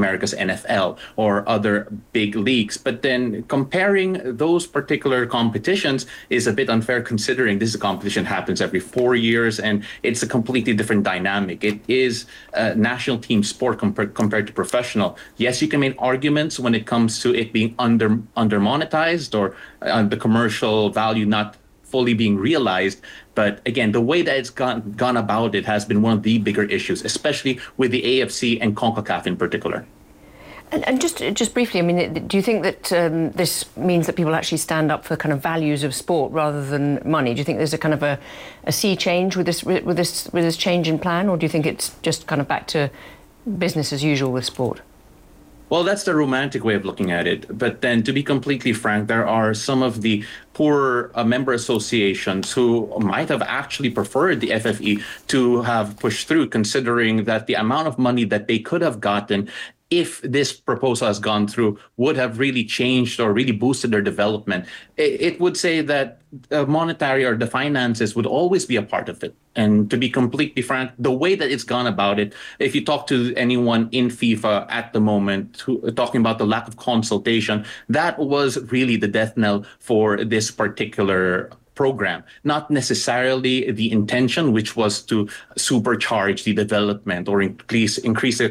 America's NFL or other big leagues. But then comparing those particular competitions is a bit unfair, considering this competition happens every 4 years and it's a completely different dynamic. It is a national team sport compared to professional. Yes, you can make arguments when it comes to it being under monetized or the commercial value not fully being realized. But again, the way that it's gone about it has been one of the bigger issues, especially with the AFC and CONCACAF in particular. And just briefly, I mean, do you think that this means that people actually stand up for kind of values of sport rather than money? Do you think there's a kind of a sea change with this change in plan, or do you think it's just kind of back to business as usual with sport? Well, that's the romantic way of looking at it. But then, to be completely frank, there are some of the poor member associations who might have actually preferred the FFE to have pushed through, considering that the amount of money that they could have gotten if this proposal has gone through would have really changed or really boosted their development. It would say that monetary or the finances would always be a part of it. And to be completely frank, the way that it's gone about it, if you talk to anyone in FIFA at the moment talking about the lack of consultation, that was really the death knell for this particular program, not necessarily the intention, which was to supercharge the development or increase the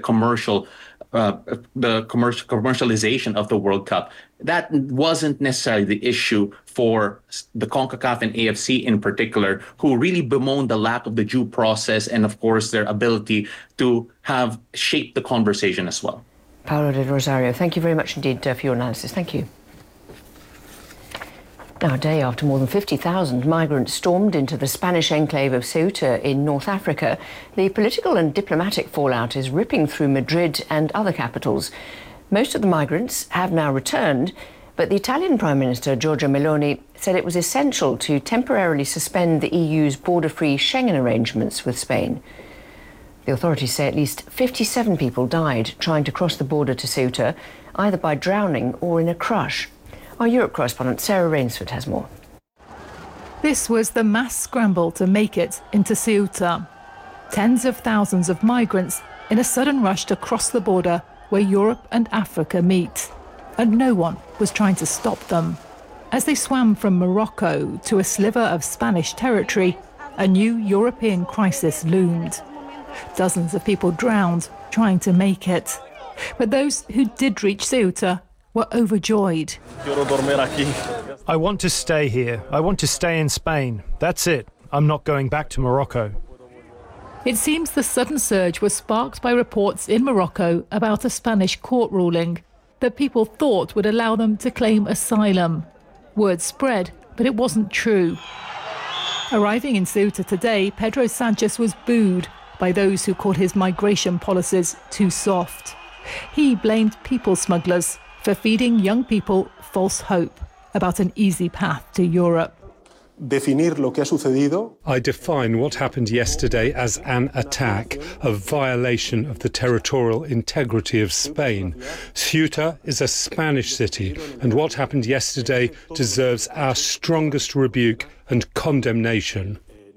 commercialization of the World Cup. That wasn't necessarily the issue for the CONCACAF and AFC in particular, who really bemoaned the lack of the due process and, of course, their ability to have shaped the conversation as well. Paulo de Rosario, thank you very much indeed for your analysis. Thank you. Now, a day after more than 50,000 migrants stormed into the Spanish enclave of Ceuta in North Africa, the political and diplomatic fallout is ripping through Madrid and other capitals. Most of the migrants have now returned, but the Italian Prime Minister Giorgia Meloni said it was essential to temporarily suspend the EU's border-free Schengen arrangements with Spain. The authorities say at least 57 people died trying to cross the border to Ceuta, either by drowning or in a crush. Our Europe correspondent Sarah Rainsford has more. This was the mass scramble to make it into Ceuta. Tens of thousands of migrants in a sudden rush to cross the border where Europe and Africa meet. And no one was trying to stop them. As they swam from Morocco to a sliver of Spanish territory, a new European crisis loomed. Dozens of people drowned trying to make it. But those who did reach Ceuta were overjoyed. I want to stay here. I want to stay in Spain. That's it. I'm not going back to Morocco. It seems the sudden surge was sparked by reports in Morocco about a Spanish court ruling that people thought would allow them to claim asylum. Word spread, but it wasn't true. Arriving in Ceuta today, Pedro Sanchez was booed by those who called his migration policies too soft. He blamed people smugglers for feeding young people false hope about an easy path to Europe. I define what happened yesterday as an attack, a violation of the territorial integrity of Spain. Ceuta is a Spanish city, and what happened yesterday deserves our strongest rebuke and condemnation.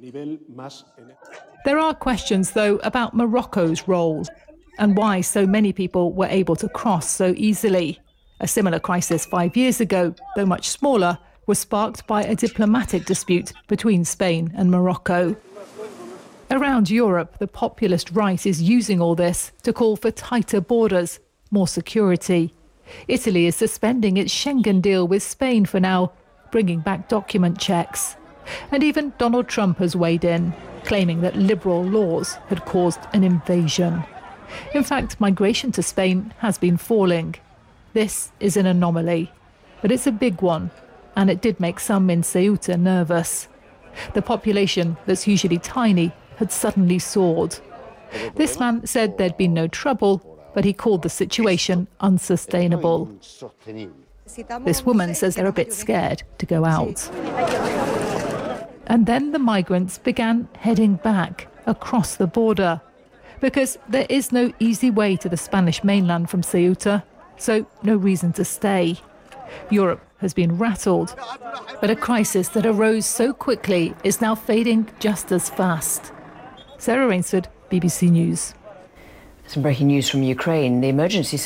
There are questions, though, about Morocco's role and why so many people were able to cross so easily. A similar crisis 5 years ago, though much smaller, was sparked by a diplomatic dispute between Spain and Morocco. Around Europe, the populist right is using all this to call for tighter borders, more security. Italy is suspending its Schengen deal with Spain for now, bringing back document checks. And even Donald Trump has weighed in, claiming that liberal laws had caused an invasion. In fact, migration to Spain has been falling. This is an anomaly, but it's a big one, and it did make some in Ceuta nervous. The population, that's usually tiny, had suddenly soared. This man said there'd been no trouble, but he called the situation unsustainable. This woman says they're a bit scared to go out. And then the migrants began heading back across the border, because there is no easy way to the Spanish mainland from Ceuta, so no reason to stay. Europe has been rattled, but a crisis that arose so quickly is now fading just as fast. Sarah Rainsford, BBC News. Some breaking news from Ukraine. The emergency